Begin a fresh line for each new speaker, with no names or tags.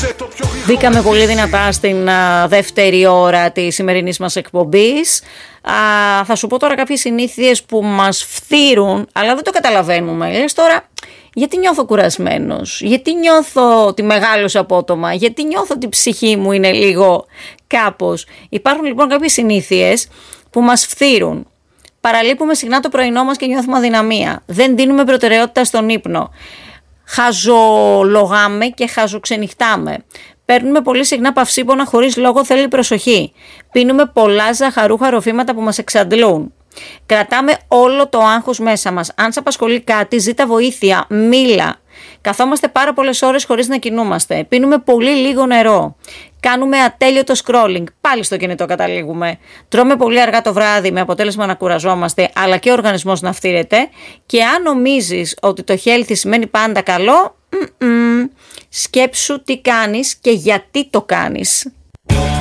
Μπήκαμε πολύ δυνατά στην δεύτερη ώρα της σημερινής μας εκπομπής. Θα σου πω τώρα κάποιες συνήθειες που μας φθείρουν, αλλά δεν το καταλαβαίνουμε. Λες τώρα, γιατί νιώθω κουρασμένος, γιατί νιώθω ότι μεγάλωσα απότομα, γιατί νιώθω ότι η ψυχή μου είναι λίγο κάπως. Υπάρχουν λοιπόν κάποιες συνήθειες που μας φθείρουν. Παραλείπουμε συχνά το πρωινό μας και νιώθουμε αδυναμία. Δεν δίνουμε προτεραιότητα στον ύπνο. Χαζολογάμε και χαζοξενυχτάμε. Παίρνουμε πολύ συχνά παυσίπονα χωρίς λόγο, θέλει προσοχή. Πίνουμε πολλά ζαχαρούχα ροφήματα που μας εξαντλούν. Κρατάμε όλο το άγχος μέσα μας. Αν σε απασχολεί κάτι, ζήτα βοήθεια, μίλα. Καθόμαστε πάρα πολλές ώρες χωρίς να κινούμαστε. Πίνουμε πολύ λίγο νερό. Κάνουμε ατέλειωτο scrolling. Πάλι στο κινητό καταλήγουμε. Τρώμε πολύ αργά το βράδυ με αποτέλεσμα να κουραζόμαστε, αλλά και ο οργανισμός να φτύρεται. Και αν νομίζεις ότι το healthy σημαίνει πάντα καλό, σκέψου τι κάνεις και γιατί το κάνεις.